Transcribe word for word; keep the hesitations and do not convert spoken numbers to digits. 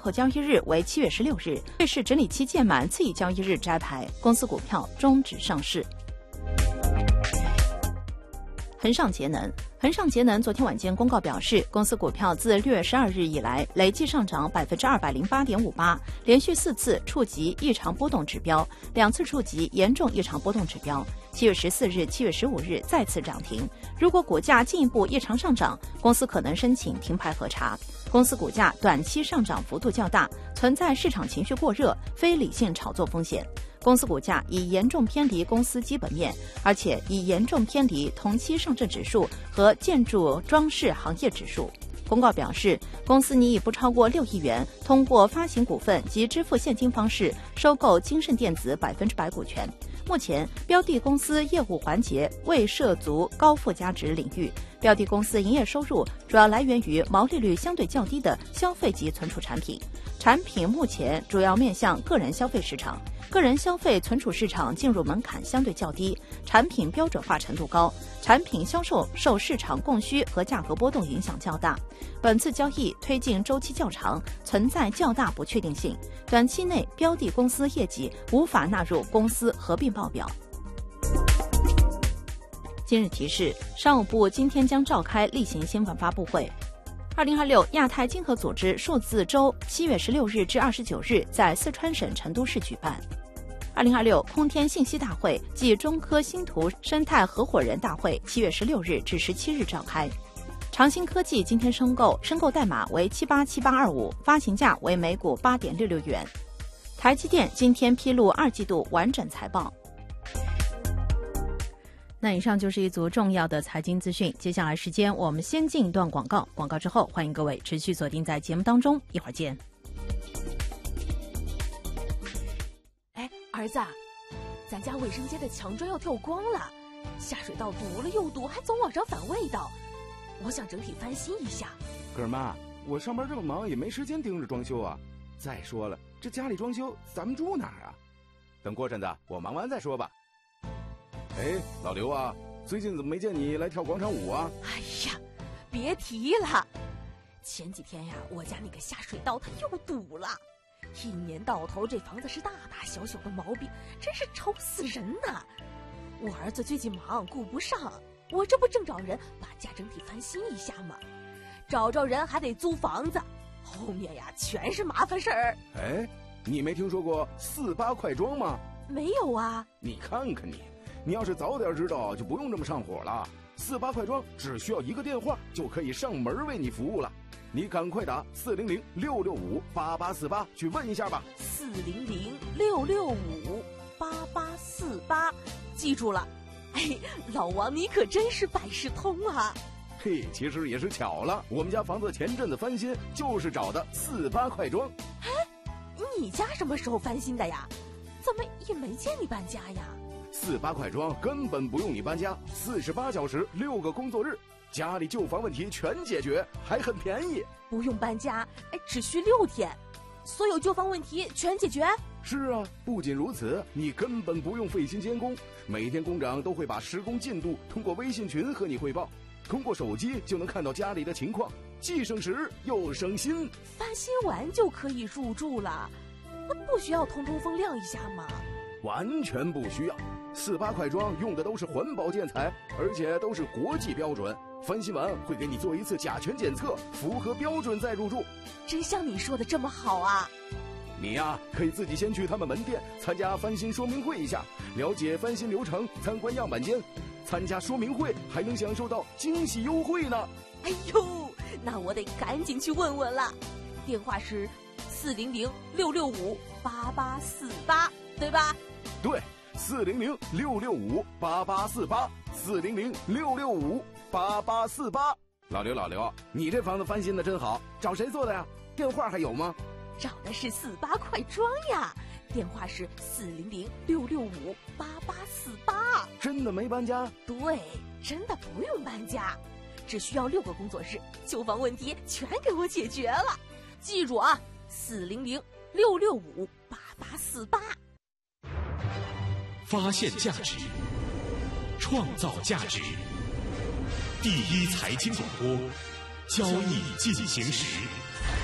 后交易日为七月十六日，这是整理期届满次一交易日摘牌，公司股票终止上市。恒上节能，恒上节能昨天晚间公告表示，公司股票自六月十二日以来累计上涨百分之二百零八点五八，连续四次触及异常波动指标，两次触及严重异常波动指标。七月十四日、七月十五日再次涨停。如果股价进一步异常上涨，公司可能申请停牌核查。公司股价短期上涨幅度较大，存在市场情绪过热、非理性炒作风险。公司股价已严重偏离公司基本面，而且已严重偏离同期上证指数和建筑装饰行业指数。公告表示，公司拟以不超过六亿元，通过发行股份及支付现金方式收购金盛电子百分之百股权。目前，标的公司业务环节未涉足高附加值领域，标的公司营业收入主要来源于毛利率相对较低的消费级存储产品，产品目前主要面向个人消费市场。个人消费存储市场进入门槛相对较低，产品标准化程度高，产品销售受市场供需和价格波动影响较大。本次交易推进周期较长，存在较大不确定性，短期内标的公司业绩无法纳入公司合并报表。今日提示，商务部今天将召开例行新闻发布会。二零二六亚太经合组织数字周七月十六日至二十九日在四川省成都市举办。二零二六空天信息大会暨中科星图生态合伙人大会七月十六日至十七日召开。长兴科技今天申购，申购代码为七八七八二五，发行价为每股八点六六元。台积电今天披露二季度完整财报。那以上就是一组重要的财经资讯，接下来时间我们先进一段广告，广告之后欢迎各位持续锁定在节目当中，一会儿见。 哎，儿子，咱家卫生间的墙砖要跳光了，下水道堵了又堵，还总往上反味道，我想整体翻新一下。 可是妈，我上班这么忙，也没时间盯着装修啊。再说了，这家里装修，咱们住哪儿啊？等过阵子我忙完再说吧。哎，老刘啊，最近怎么没见你来跳广场舞啊？ 哎呀，别提了，前几天呀，我家那个下水道它又堵了，一年到头这房子是大大小小的毛病，真是愁死人呐。我儿子最近忙顾不上，我这不正找人把家整体翻新一下吗？找着人还得租房子，后面呀全是麻烦事儿。 哎，你没听说过四八快装吗？ 没有啊。 你看看你，你要是早点知道，就不用这么上火了。四八快装只需要一个电话就可以上门为你服务了，你赶快打四零零六六五八八四八去问一下吧。 四零零六六五八八四八，记住了。哎，老王你可真是百事通啊。 嘿，其实也是巧了，我们家房子前阵子翻新，就是找的四八快装。 哎，你家什么时候翻新的呀？怎么也没见你搬家呀？ 四八快装根本不用你搬家，四十八小时六个工作日，家里旧房问题全解决，还很便宜。 不用搬家，哎，只需六天，所有旧房问题全解决。 是啊，不仅如此，你根本不用费心监工，每天工长都会把施工进度通过微信群和你汇报，通过手机就能看到家里的情况，既省时又省心。 翻新完就可以入住了，那不需要通通风亮一下吗？ 完全不需要，四八快装用的都是环保建材，而且都是国际标准。翻新完会给你做一次甲醛检测，符合标准再入住。 真像你说的这么好啊！ 你呀、啊，可以自己先去他们门店参加翻新说明会一下，了解翻新流程，参观样板间。参加说明会还能享受到惊喜优惠呢。 哎呦，那我得赶紧去问问了。电话是四零零六六五八八四八，对吧？ 对，四零零六六五八八四八，四零零六六五八八四八。老刘，老刘，你这房子翻新的真好，找谁做的呀？电话还有吗？ 找的是四八快装呀，电话是四零零六六五八八四八。 真的没搬家？ 对，真的不用搬家，只需要六个工作日，旧房问题全给我解决了。记住啊，四零零六六五八八四八。 发现价值，创造价值，第一财经广播，交易进行时。